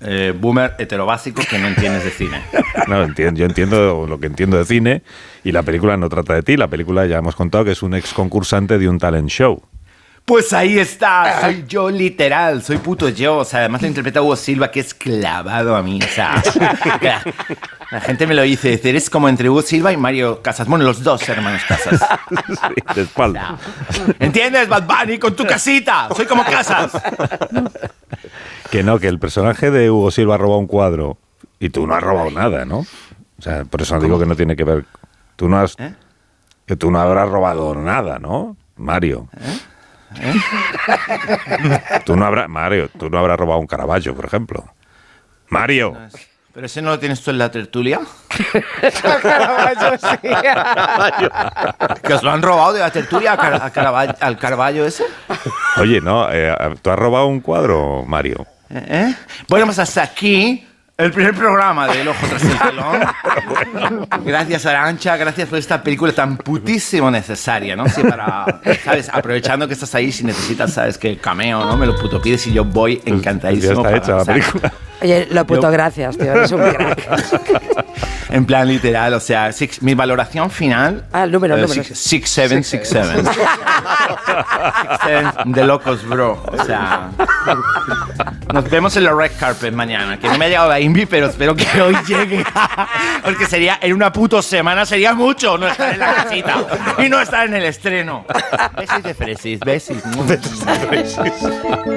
boomer heterobásico que no entiendes de cine. No, yo entiendo lo que entiendo de cine y la película no trata de ti. La película ya hemos contado que es un ex concursante de un talent show. Pues ahí está, soy yo literal, soy puto yo. O sea, además lo interpreta Hugo Silva, que es clavado a mí. O sea, la gente me lo dice, eres como entre Hugo Silva y Mario Casas. Bueno, los dos hermanos Casas. Sí, de espalda. O sea, ¿entiendes, Bad Bunny, con tu casita? Soy como Casas. Que no, que el personaje de Hugo Silva ha robado un cuadro y tú no has robado nada, ¿no? O sea, por eso digo que no tiene que ver. Tú no has... Que tú no habrás robado nada, ¿no, Mario? Tú no habrás robado un Caravaggio, por ejemplo. Mario. ¿Pero ese no lo tienes tú en la tertulia? Caravaggio, sí. ¿Que os lo han robado de la tertulia al Caravaggio ese? Oye, no, ¿tú has robado un cuadro, Mario? Bueno, pues hasta aquí el primer programa del Ojo tras el telón. Gracias, Arantxa, gracias por esta película tan putísimo necesaria, ¿no? Sí, para, ¿sabes? Aprovechando que estás ahí, si necesitas, ¿sabes? Que cameo, ¿no? Me lo puto pides y yo voy encantadísimo. Ya está hecha la película. Oye, lo puto gracias, tío, eres un crack. En plan literal, o sea, mi valoración final... Ah, el número. 6767. 67 de locos, bro. O sea... Nos vemos en la red carpet mañana. Que no me ha llegado la Invi, pero espero que hoy llegue. Porque sería, en una puto semana sería mucho no estar en la casita y no estar en el estreno. Besis de fresis, besis.